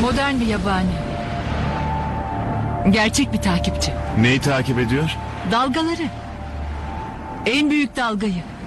Modern bir yabani. Gerçek bir takipçi. Neyi takip ediyor? Dalgaları. En büyük dalgayı.